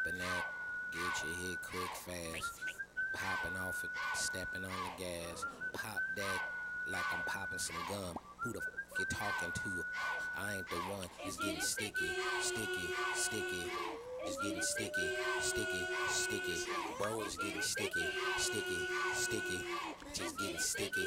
popping that, get your hit quick fast. Popping off it, stepping on the gas. Pop that like I'm popping some gum. Who the you talking to? I ain't the one. It's getting sticky, sticky, sticky. It's getting sticky, sticky, sticky. Bro, it's getting sticky, sticky, sticky. Just getting sticky.